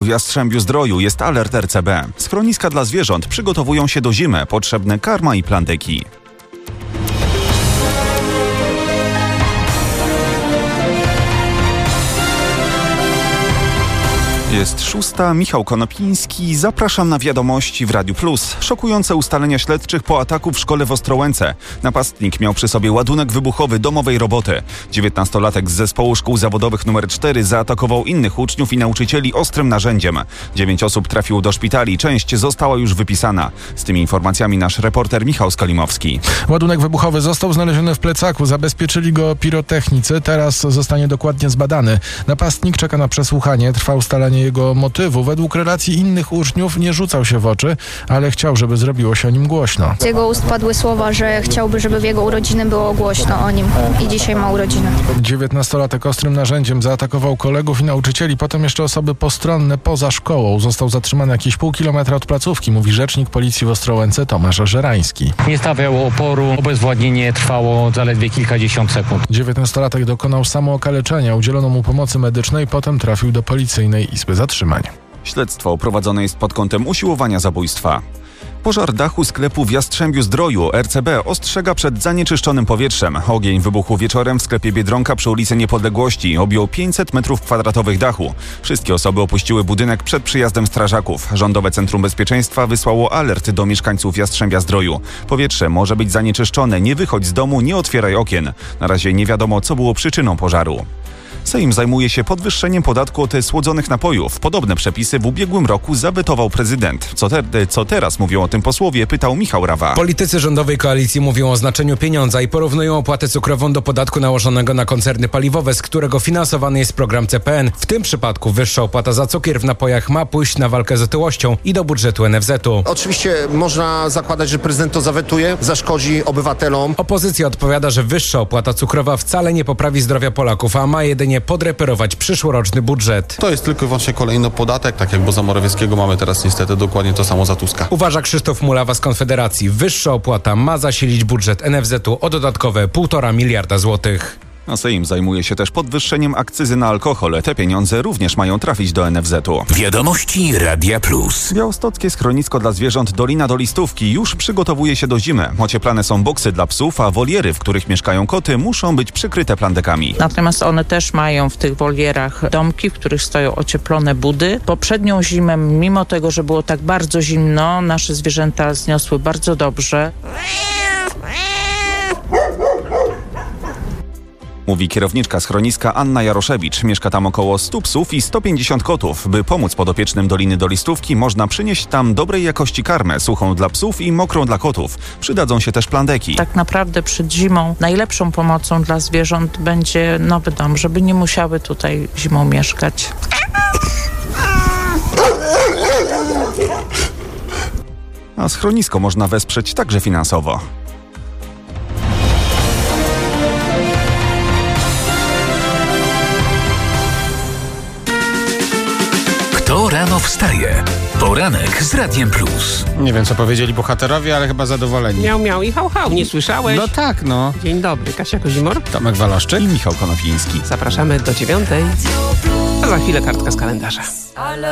Jastrzębiu-Zdroju jest alert RCB. Schroniska dla zwierząt przygotowują się do zimy. Potrzebne karma i plandyki. Jest 6. Michał Konopiński. Zapraszam na wiadomości w Radiu Plus. Szokujące ustalenia śledczych po ataku w szkole w Ostrołęce. Napastnik miał przy sobie ładunek wybuchowy domowej roboty. 19-latek z zespołu szkół zawodowych nr 4 zaatakował innych uczniów i nauczycieli ostrym narzędziem. 9 osób trafiło do szpitali, część została już wypisana. Z tymi informacjami nasz reporter Michał Skalimowski. Ładunek wybuchowy został znaleziony w plecaku. Zabezpieczyli go pirotechnicy. Teraz zostanie dokładnie zbadany. Napastnik czeka na przesłuchanie. Trwa ustalenie jego motywu. Według relacji innych uczniów nie rzucał się w oczy, ale chciał, żeby zrobiło się o nim głośno. Z jego ust padły słowa, że chciałby, żeby w jego urodziny było głośno o nim i dzisiaj ma urodziny. 19-latek ostrym narzędziem zaatakował kolegów i nauczycieli, potem jeszcze osoby postronne poza szkołą. Został zatrzymany jakieś pół kilometra od placówki, mówi rzecznik policji w Ostrołęce Tomasz Żerański. Nie stawiał oporu, obezwładnienie trwało zaledwie kilkadziesiąt sekund. 19-latek dokonał samookaleczenia, udzielono mu pomocy medycznej, potem trafił do policyjnej izby zatrzymań. Śledztwo prowadzone jest pod kątem usiłowania zabójstwa. Pożar dachu sklepu w Jastrzębiu-Zdroju. RCB ostrzega przed zanieczyszczonym powietrzem. Ogień wybuchł wieczorem w sklepie Biedronka przy ulicy Niepodległości. Objął 500 m2 dachu. Wszystkie osoby opuściły budynek przed przyjazdem strażaków. Rządowe Centrum Bezpieczeństwa wysłało alert do mieszkańców Jastrzębia-Zdroju. Powietrze może być zanieczyszczone. Nie wychodź z domu, nie otwieraj okien. Na razie nie wiadomo, co było przyczyną pożaru. Sejm zajmuje się podwyższeniem podatku od słodzonych napojów. Podobne przepisy w ubiegłym roku zawetował prezydent. Co teraz mówią o tym posłowie, pytał Michał Rawa. Politycy rządowej koalicji mówią o znaczeniu pieniądza i porównują opłatę cukrową do podatku nałożonego na koncerny paliwowe, z którego finansowany jest program CPN. W tym przypadku wyższa opłata za cukier w napojach ma pójść na walkę z otyłością i do budżetu NFZ-u. Oczywiście można zakładać, że prezydent to zawetuje, zaszkodzi obywatelom. Opozycja odpowiada, że wyższa opłata cukrowa wcale nie poprawi zdrowia Polaków, a ma jedynie podreperować przyszłoroczny budżet. To jest tylko i wyłącznie kolejny podatek, tak jak za Morawieckiego mamy teraz niestety dokładnie to samo za Tuska. Uważa Krzysztof Mulawa z Konfederacji. Wyższa opłata ma zasilić budżet NFZ-u o dodatkowe 1,5 miliarda złotych. A Sejm zajmuje się też podwyższeniem akcyzy na alkohol. Te pieniądze również mają trafić do NFZ-u. Wiadomości Radia Plus. Białostockie schronisko dla zwierząt Dolina do Listówki już przygotowuje się do zimy. Ocieplane są boksy dla psów, a woliery, w których mieszkają koty, muszą być przykryte plandekami. Natomiast one też mają w tych wolierach domki, w których stoją ocieplone budy. Poprzednią zimę, mimo tego, że było tak bardzo zimno, nasze zwierzęta zniosły bardzo dobrze. Mówi kierowniczka schroniska Anna Jaroszewicz. Mieszka tam około 100 psów i 150 kotów. By pomóc podopiecznym Doliny do Listówki, można przynieść tam dobrej jakości karmę, suchą dla psów i mokrą dla kotów. Przydadzą się też plandeki. Tak naprawdę przed zimą najlepszą pomocą dla zwierząt będzie nowy dom, żeby nie musiały tutaj zimą mieszkać. A schronisko można wesprzeć także finansowo. Kto rano wstaje? Poranek z Radiem Plus. Nie wiem, co powiedzieli bohaterowie, ale chyba zadowoleni. Miał, miał i hał, hał. Nie słyszałeś? No tak, no. Dzień dobry, Kasia Kozimor, Tomek Waloszczyk i Michał Konopiński. Zapraszamy do 9:00. A za chwilę kartka z kalendarza.